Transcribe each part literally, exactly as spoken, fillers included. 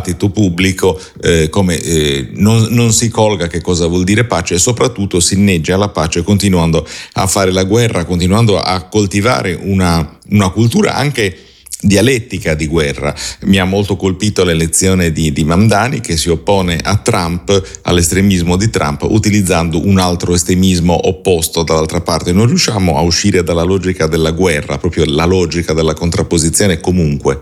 dibattito pubblico eh, come eh, non, non si colga che cosa vuol dire pace e soprattutto si inneggia alla pace continuando a fare la guerra, continuando a coltivare una, una cultura anche dialettica di guerra. Mi ha molto colpito l'elezione di, di Mamdani, che si oppone a Trump, all'estremismo di Trump, utilizzando un altro estremismo opposto dall'altra parte. Non riusciamo a uscire dalla logica della guerra, proprio la logica della contrapposizione comunque.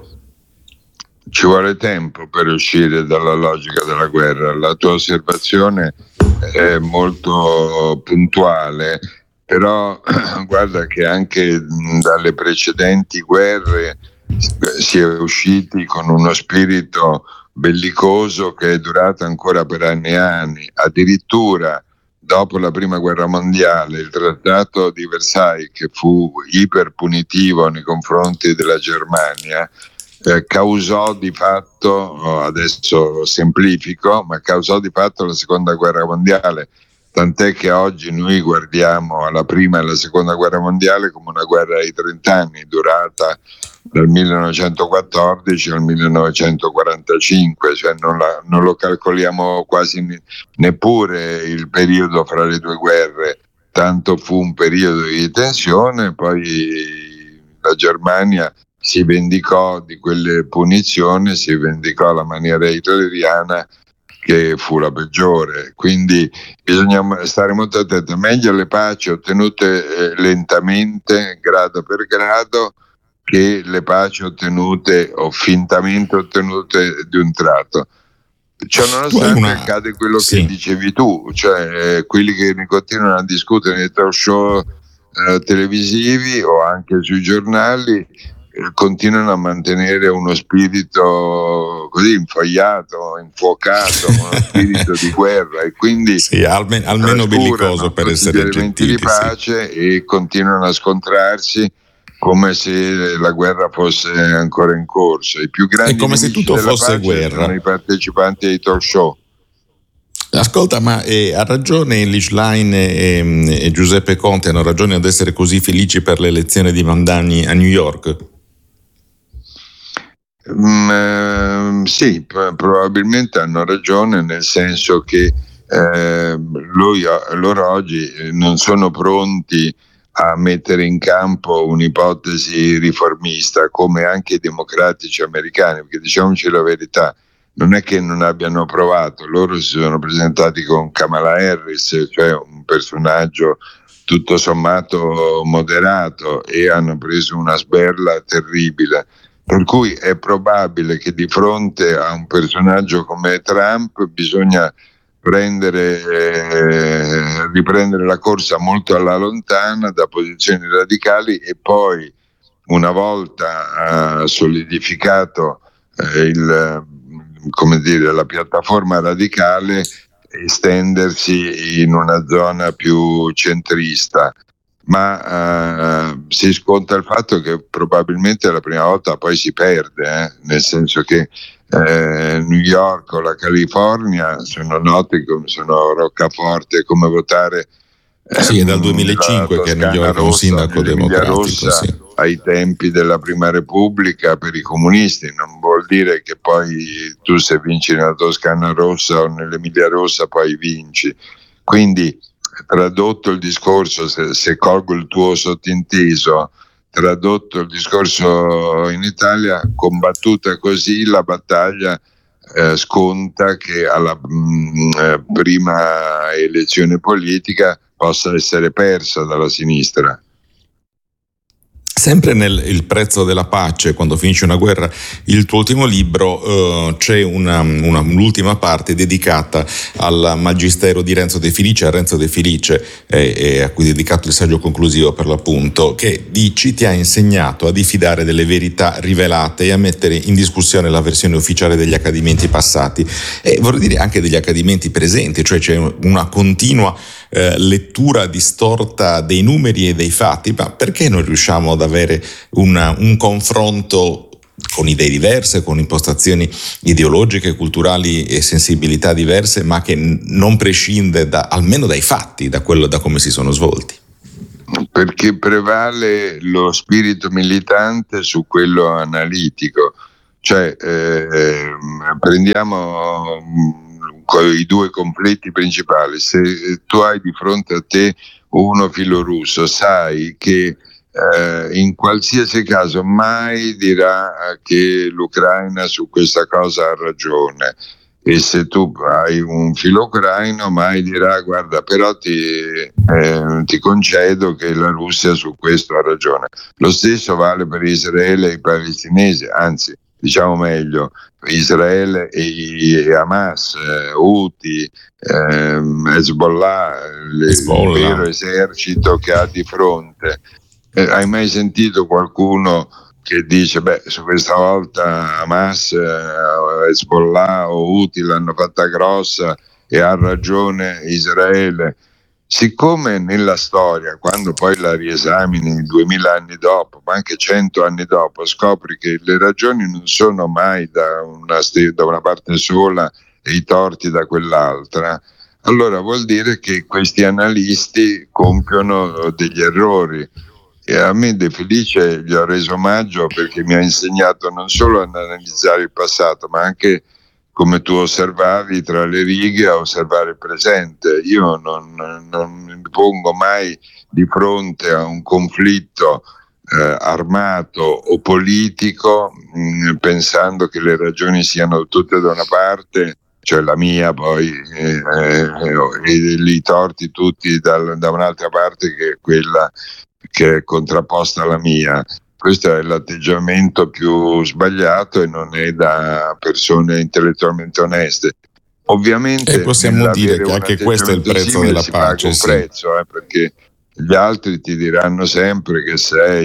Ci vuole tempo per uscire dalla logica della guerra. La tua osservazione è molto puntuale, però guarda che anche dalle precedenti guerre si è usciti con uno spirito bellicoso che è durato ancora per anni e anni. Addirittura dopo la prima guerra mondiale il trattato di Versailles, che fu iperpunitivo nei confronti della Germania, eh, causò di fatto, adesso semplifico, ma causò di fatto la seconda guerra mondiale, tant'è che oggi noi guardiamo alla prima e alla seconda guerra mondiale come una guerra di trent'anni, durata dal millenovecentoquattordici al millenovecentoquarantacinque, cioè non, la, non lo calcoliamo quasi ne, neppure il periodo fra le due guerre, tanto fu un periodo di tensione. Poi la Germania si vendicò di quelle punizioni, si vendicò alla maniera hitleriana, che fu la peggiore. Quindi bisogna stare molto attenti. Meglio le paci ottenute eh, lentamente, grado per grado, che le paci ottenute o fintamente ottenute di un tratto. Ciò nonostante una... accade quello sì. che dicevi tu, cioè eh, quelli che ne continuano a discutere nei talk show eh, televisivi o anche sui giornali eh, continuano a mantenere uno spirito così infogliato, infuocato, uno spirito di guerra, e quindi sì, almeno, almeno bellicoso per essere gli elementi di pace sì. e continuano a scontrarsi come se la guerra fosse ancora in corso. I più grandi è come se tutto fosse guerra. Sono i partecipanti ai talk show. Ascolta, ma eh, ha ragione Elish Line e, e Giuseppe Conte, hanno ragione ad essere così felici per l'elezione di Mamdani a New York? Mm, sì, p- probabilmente hanno ragione, nel senso che eh, lui, loro oggi non sono pronti a mettere in campo un'ipotesi riformista, come anche i democratici americani, perché diciamoci la verità, non è che non abbiano provato, loro si sono presentati con Kamala Harris, cioè un personaggio tutto sommato moderato, e hanno preso una sberla terribile, per cui è probabile che di fronte a un personaggio come Trump bisogna prendere, eh, riprendere la corsa molto alla lontana da posizioni radicali, e poi una volta eh, solidificato eh, il, come dire, la piattaforma radicale, estendersi in una zona più centrista. Ma eh, si sconta il fatto che probabilmente la prima volta poi si perde, eh, nel senso che Eh, New York o la California sono noti come sono roccaforte, come votare eh, sì, è dal duemilacinque che New York è un sindaco democratico, sì. Ai tempi della Prima Repubblica per i comunisti. Non vuol dire che poi tu, se vinci nella Toscana Rossa o nell'Emilia Rossa, poi vinci. Quindi, tradotto il discorso, se, se colgo il tuo sottinteso, tradotto il discorso in Italia, combattuta così la battaglia eh, sconta che alla mh, eh, prima elezione politica possa essere persa dalla sinistra. Sempre nel Il prezzo della pace, quando finisce una guerra, il tuo ultimo libro, eh, c'è una, una, l'ultima parte dedicata al magistero di Renzo De Felice, a Renzo De Felice, eh, eh, a cui è dedicato il saggio conclusivo per l'appunto, che dici ti ha insegnato a diffidare delle verità rivelate e a mettere in discussione la versione ufficiale degli accadimenti passati, e vorrei dire anche degli accadimenti presenti, cioè c'è una continua eh, lettura distorta dei numeri e dei fatti. Ma perché non riusciamo ad avere una, un confronto con idee diverse, con impostazioni ideologiche, culturali e sensibilità diverse, ma che non prescinde da, almeno dai fatti, da quello, da come si sono svolti? Perché prevale lo spirito militante su quello analitico, Cioè, eh, prendiamo i due conflitti principali. Se tu hai di fronte a te uno filorusso, sai che eh, in qualsiasi caso mai dirà che l'Ucraina su questa cosa ha ragione, e se tu hai un filo ucraino mai dirà guarda però ti, eh, ti concedo che la Russia su questo ha ragione. Lo stesso vale per Israele e i palestinesi, anzi diciamo meglio, Israele e, e Hamas, eh, Houthi, ehm, Hezbollah, le, Hezbollah, il vero esercito che ha di fronte. Eh, hai mai sentito qualcuno che dice beh su questa volta Hamas, eh, Hezbollah o Houthi l'hanno fatta grossa e ha ragione Israele? Siccome nella storia, quando poi la riesamini duemila anni dopo, ma anche cento anni dopo, scopri che le ragioni non sono mai da una, da una parte sola e i torti da quell'altra, allora vuol dire che questi analisti compiono degli errori. E a me De Felice gli ho reso omaggio perché mi ha insegnato non solo ad analizzare il passato, ma anche, come tu osservavi tra le righe, a osservare il presente. Io non, non mi pongo mai di fronte a un conflitto eh, armato o politico mh, pensando che le ragioni siano tutte da una parte, cioè la mia poi, eh, eh, e i torti tutti da, da un'altra parte che è quella che è contrapposta alla mia. Questo è l'atteggiamento più sbagliato e non è da persone intellettualmente oneste. Ovviamente e possiamo dire che anche questo è il prezzo della si pace, paga un sì. prezzo, eh, perché gli altri ti diranno sempre che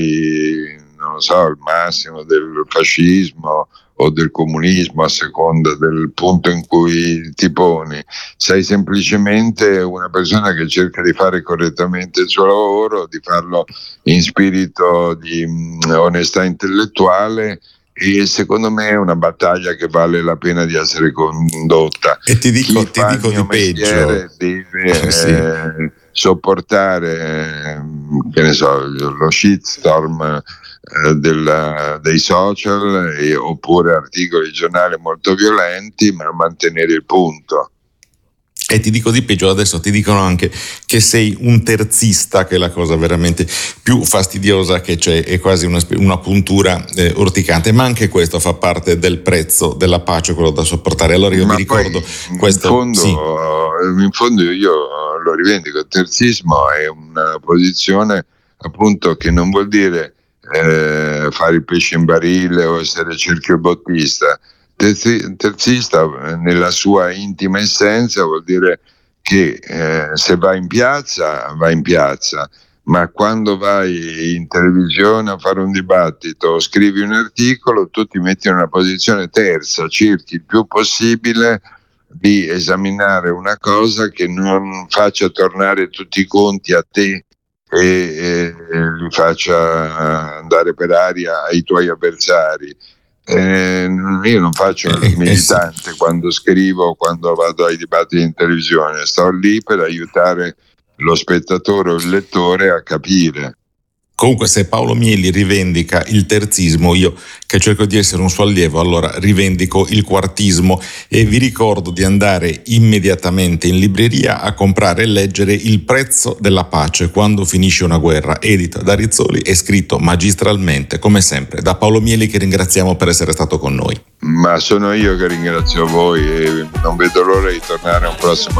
sei, non lo so, il massimo del fascismo o del comunismo, a seconda del punto in cui ti poni. Sei semplicemente una persona che cerca di fare correttamente il suo lavoro, di farlo in spirito di mh, onestà intellettuale, e secondo me è una battaglia che vale la pena di essere condotta. E ti dico, ti dico di peggio. Deve eh, sì. eh, sopportare eh, che ne so, lo shitstorm eh, della, dei social e, oppure articoli di giornale molto violenti, ma mantenere il punto. E ti dico di peggio, adesso ti dicono anche che sei un terzista, che è la cosa veramente più fastidiosa che c'è, è quasi una, una puntura eh, orticante, ma anche questo fa parte del prezzo della pace, quello da sopportare. Allora io ma vi ricordo in questo. Fondo, sì. in fondo io lo rivendico, il terzismo è una posizione appunto che non vuol dire eh, fare il pesce in barile o essere cerchiobottista. Terzista nella sua intima essenza vuol dire che eh, se vai in piazza, vai in piazza, ma quando vai in televisione a fare un dibattito o scrivi un articolo, tu ti metti in una posizione terza, cerchi il più possibile di esaminare una cosa che non faccia tornare tutti i conti a te e, e, e li faccia andare per aria ai tuoi avversari. Eh, io non faccio il militante quando scrivo, quando vado ai dibattiti in televisione, sto lì per aiutare lo spettatore o il lettore a capire. Comunque, se Paolo Mieli rivendica il terzismo, io che cerco di essere un suo allievo, allora rivendico il quartismo, e vi ricordo di andare immediatamente in libreria a comprare e leggere Il prezzo della pace, quando finisce una guerra, edito da Rizzoli e scritto magistralmente, come sempre, da Paolo Mieli, che ringraziamo per essere stato con noi. Ma sono io che ringrazio voi e non vedo l'ora di tornare a un prossimo